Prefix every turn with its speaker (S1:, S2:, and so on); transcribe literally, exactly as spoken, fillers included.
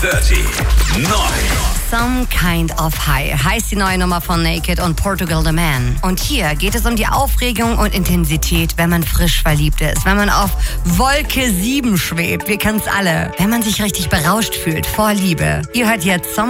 S1: Dirty neun.
S2: Some Kind of High heißt die neue Nummer von Naked und Portugal the Man. Und hier geht es um die Aufregung und Intensität, wenn man frisch verliebt ist, wenn man auf Wolke sieben schwebt. Wir kennen's alle. Wenn man sich richtig berauscht fühlt vor Liebe. Ihr hört jetzt Some